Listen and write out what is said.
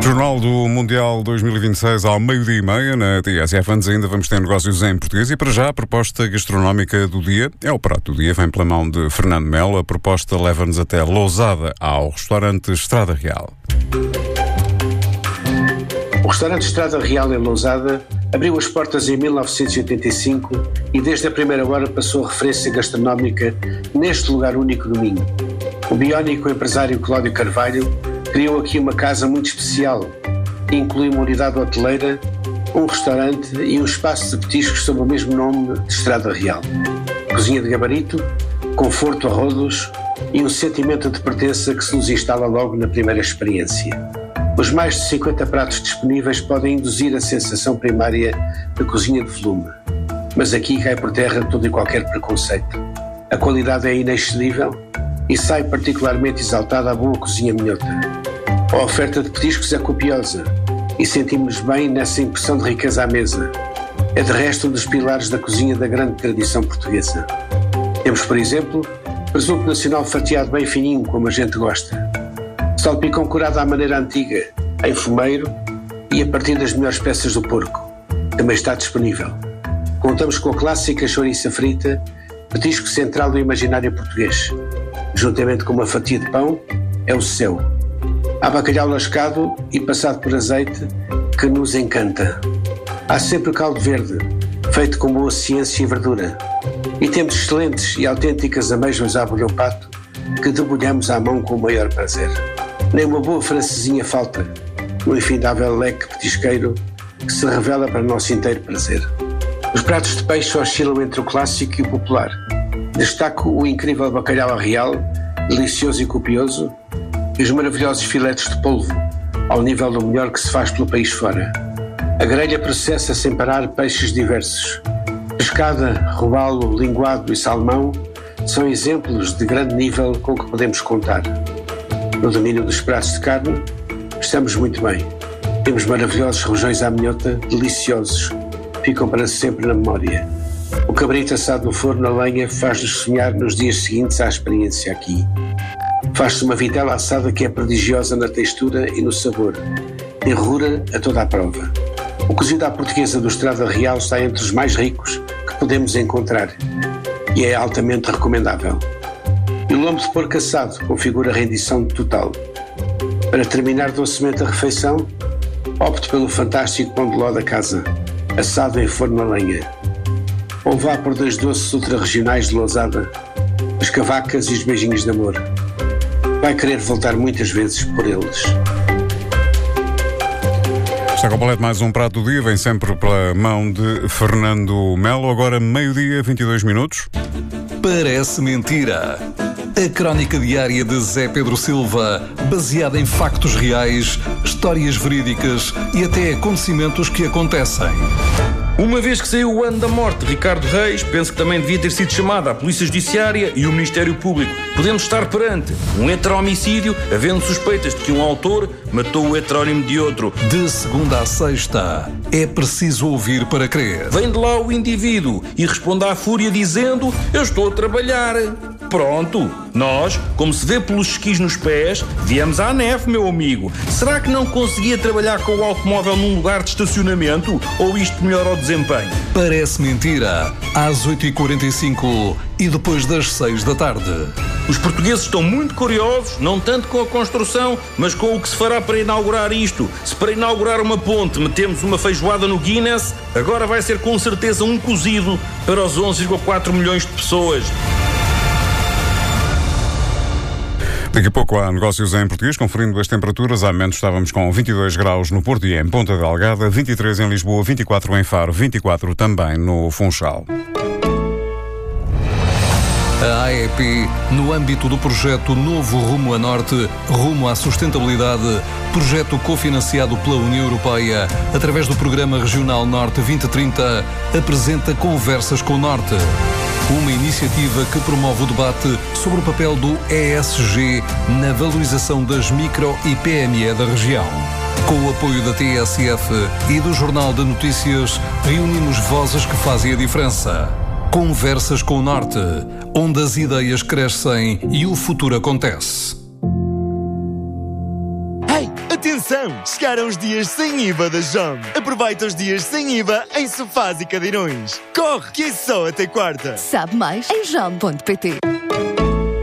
Jornal do Mundial 2026 ao 12h30 na TSF. Antes ainda vamos ter negócios em português e para já a proposta gastronómica do dia é o prato do dia, vem pela mão de Fernando Melo. A proposta leva-nos até Lousada ao restaurante Estrada Real. O restaurante Estrada Real em Lousada abriu as portas em 1985 e desde a primeira hora passou a referência gastronómica neste lugar único do Minho. O biónico empresário Cláudio Carvalho criou aqui uma casa muito especial, que inclui uma unidade hoteleira, um restaurante e um espaço de petiscos sob o mesmo nome de Estrada Real. Cozinha de gabarito, conforto a rodos e um sentimento de pertença que se nos instala logo na primeira experiência. Os mais de 50 pratos disponíveis podem induzir a sensação primária de cozinha de volume, mas aqui cai por terra todo e qualquer preconceito. A qualidade é inexcedível e sai particularmente exaltada a boa cozinha minhota. A oferta de petiscos é copiosa e sentimos bem nessa impressão de riqueza à mesa. É de resto um dos pilares da cozinha da grande tradição portuguesa. Temos, por exemplo, presunto nacional fatiado bem fininho, como a gente gosta. Salpicão curado à maneira antiga, em fumeiro e a partir das melhores peças do porco. Também está disponível. Contamos com a clássica chouriça frita, petisco central do imaginário português. Juntamente com uma fatia de pão, é o céu. Há bacalhau lascado e passado por azeite que nos encanta. Há sempre caldo verde, feito com boa ciência e verdura. E temos excelentes e autênticas amêijoas à bolhão pato que debulhamos à mão com o maior prazer. Nem uma boa francesinha falta, no infindável leque petisqueiro que se revela para nosso inteiro prazer. Os pratos de peixe oscilam entre o clássico e o popular. Destaco o incrível bacalhau à real, delicioso e copioso, e os maravilhosos filetes de polvo, ao nível do melhor que se faz pelo país fora. A grelha processa sem parar peixes diversos. Pescada, robalo, linguado e salmão são exemplos de grande nível com que podemos contar. No domínio dos pratos de carne, estamos muito bem. Temos maravilhosos rojões à minhota, deliciosos, ficam para sempre na memória. O cabrito assado no forno a lenha faz-nos sonhar nos dias seguintes à experiência aqui. Faz-se uma vitela assada que é prodigiosa na textura e no sabor. Enrura a toda a prova. O cozido à portuguesa do Estrada Real está entre os mais ricos que podemos encontrar e é altamente recomendável. E o lombo de porco assado configura a rendição total. Para terminar docemente a refeição, opte pelo fantástico pão de ló da casa, assado em forno a lenha. Ou vá por 2 doces ultra-regionais de Lousada, as cavacas e os beijinhos de amor. Vai querer voltar muitas vezes por eles. Está completo mais um prato do dia, vem sempre pela mão de Fernando Melo. Agora 12h22. Parece mentira. A crónica diária de Zé Pedro Silva, baseada em factos reais, histórias verídicas e até acontecimentos que acontecem. Uma vez que saiu o ano da morte de Ricardo Reis, penso que também devia ter sido chamada a Polícia Judiciária e o Ministério Público. Podemos estar perante um heterohomicídio, havendo suspeitas de que um autor matou o heterónimo de outro. De segunda a sexta, é preciso ouvir para crer. Vem de lá o indivíduo e responde à fúria dizendo: eu estou a trabalhar. Pronto, nós, como se vê pelos esquis nos pés, viemos à neve, meu amigo. Será que não conseguia trabalhar com o automóvel num lugar de estacionamento? Ou isto melhora o desempenho? Parece mentira. Às 8h45 e depois das 6 da tarde. Os portugueses estão muito curiosos, não tanto com a construção, mas com o que se fará para inaugurar isto. Se para inaugurar uma ponte metemos uma feijoada no Guinness, agora vai ser com certeza um cozido para os 11,4 milhões de pessoas. Daqui a pouco há negócios em português, conferindo as temperaturas. Há momentos estávamos com 22 graus no Porto e em Ponta Delgada, 23 em Lisboa, 24 em Faro, 24 também no Funchal. A AEP, no âmbito do projeto Novo Rumo a Norte, Rumo à Sustentabilidade, projeto cofinanciado pela União Europeia, através do Programa Regional Norte 2030, apresenta Conversas com o Norte. Uma iniciativa que promove o debate sobre o papel do ESG na valorização das micro e PME da região. Com o apoio da TSF e do Jornal de Notícias, reunimos vozes que fazem a diferença. Conversas com o Norte, onde as ideias crescem e o futuro acontece. Ei, atenção! Chegaram os dias sem IVA da JOM. Aproveita os dias sem IVA em sofás e cadeirões. Corre, que é só até quarta. Sabe mais em jom.pt.